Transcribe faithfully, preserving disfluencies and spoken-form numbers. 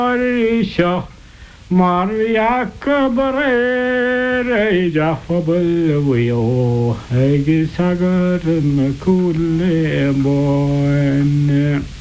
Marisha, Maria Cabrera, Jaffa Belvio, Hagi Sagar, and Cool Boy.